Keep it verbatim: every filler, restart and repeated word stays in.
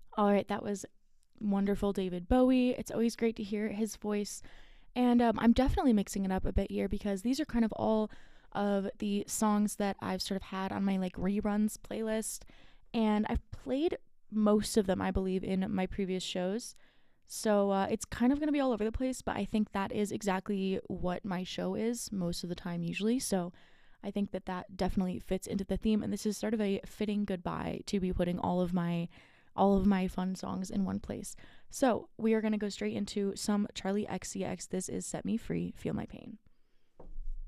All right, that was wonderful, David Bowie. It's always great to hear his voice. And um, I'm definitely mixing it up a bit here because these are kind of all of the songs that I've sort of had on my like reruns playlist. And I've played most of them, I believe, in my previous shows. So uh, it's kind of going to be all over the place, but I think that is exactly what my show is most of the time, usually. So I think that that definitely fits into the theme. And this is sort of a fitting goodbye to be putting all of my all of my fun songs in one place. So we are going to go straight into some Charlie X C X. This is Set Me Free, Feel My Pain.